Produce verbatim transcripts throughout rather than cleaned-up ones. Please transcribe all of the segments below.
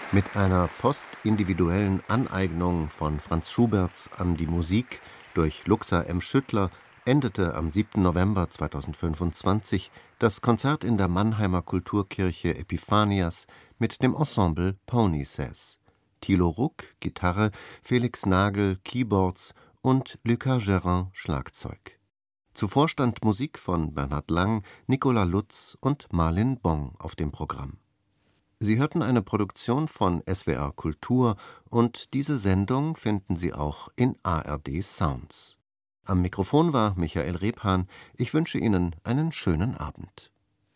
Mit einer postindividuellen Aneignung von Franz Schuberts an die Musik durch Luxa M. Schüttler endete am siebten November zweitausendfünfundzwanzig das Konzert in der Mannheimer Kulturkirche Epiphanias mit dem Ensemble Pony-Says. Thilo Ruck, Gitarre, Felix Nagel, Keyboards und Lucas Gérin, Schlagzeug. Zuvor stand Musik von Bernhard Lang, Nicola Lutz und Marlin Bong auf dem Programm. Sie hörten eine Produktion von S W R Kultur und diese Sendung finden Sie auch in A R D Sounds. Am Mikrofon war Michael Rebhahn. Ich wünsche Ihnen einen schönen Abend.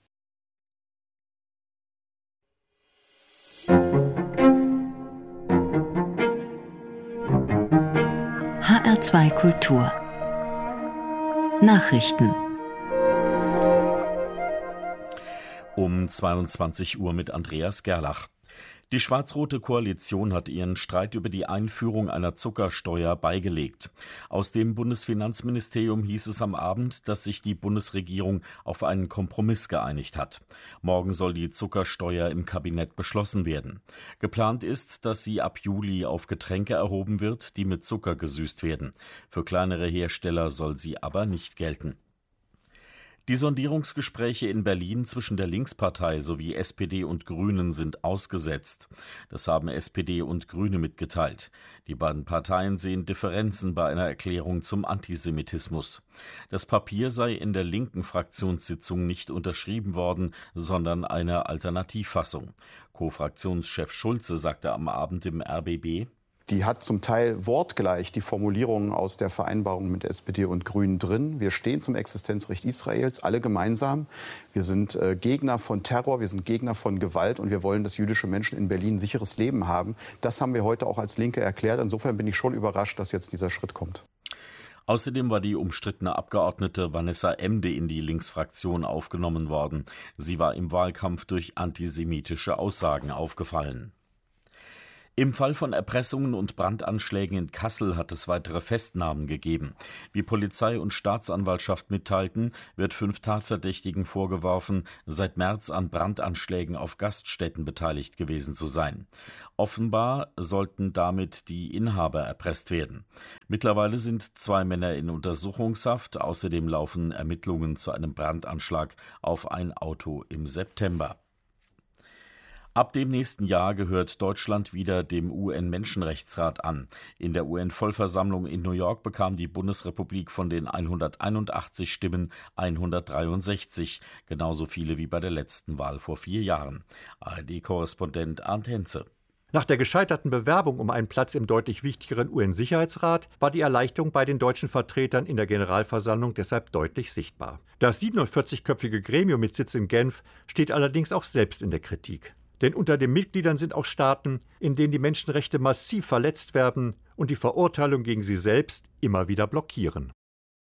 H R zwei Kultur Nachrichten um zweiundzwanzig Uhr mit Andreas Gerlach. Die schwarz-rote Koalition hat ihren Streit über die Einführung einer Zuckersteuer beigelegt. Aus dem Bundesfinanzministerium hieß es am Abend, dass sich die Bundesregierung auf einen Kompromiss geeinigt hat. Morgen soll die Zuckersteuer im Kabinett beschlossen werden. Geplant ist, dass sie ab Juli auf Getränke erhoben wird, die mit Zucker gesüßt werden. Für kleinere Hersteller soll sie aber nicht gelten. Die Sondierungsgespräche in Berlin zwischen der Linkspartei sowie S P D und Grünen sind ausgesetzt. Das haben S P D und Grüne mitgeteilt. Die beiden Parteien sehen Differenzen bei einer Erklärung zum Antisemitismus. Das Papier sei in der linken Fraktionssitzung nicht unterschrieben worden, sondern eine Alternativfassung. Co-Fraktionschef Schulze sagte am Abend im R B B: Die hat zum Teil wortgleich die Formulierungen aus der Vereinbarung mit S P D und Grünen drin. Wir stehen zum Existenzrecht Israels, alle gemeinsam. Wir sind äh, Gegner von Terror, wir sind Gegner von Gewalt und wir wollen, dass jüdische Menschen in Berlin ein sicheres Leben haben. Das haben wir heute auch als Linke erklärt. Insofern bin ich schon überrascht, dass jetzt dieser Schritt kommt. Außerdem war die umstrittene Abgeordnete Vanessa Emde in die Linksfraktion aufgenommen worden. Sie war im Wahlkampf durch antisemitische Aussagen aufgefallen. Im Fall von Erpressungen und Brandanschlägen in Kassel hat es weitere Festnahmen gegeben. Wie Polizei und Staatsanwaltschaft mitteilten, wird fünf Tatverdächtigen vorgeworfen, seit März an Brandanschlägen auf Gaststätten beteiligt gewesen zu sein. Offenbar sollten damit die Inhaber erpresst werden. Mittlerweile sind zwei Männer in Untersuchungshaft. Außerdem laufen Ermittlungen zu einem Brandanschlag auf ein Auto im September. Ab dem nächsten Jahr gehört Deutschland wieder dem U N-Menschenrechtsrat an. In der U N-Vollversammlung in New York bekam die Bundesrepublik von den hunderteinundachtzig Stimmen hundertdreiundsechzig, genauso viele wie bei der letzten Wahl vor vier Jahren. A R D-Korrespondent Arndt Henze. Nach der gescheiterten Bewerbung um einen Platz im deutlich wichtigeren U N-Sicherheitsrat war die Erleichterung bei den deutschen Vertretern in der Generalversammlung deshalb deutlich sichtbar. Das siebenundvierzigköpfige Gremium mit Sitz in Genf steht allerdings auch selbst in der Kritik. Denn unter den Mitgliedern sind auch Staaten, in denen die Menschenrechte massiv verletzt werden und die Verurteilung gegen sie selbst immer wieder blockieren.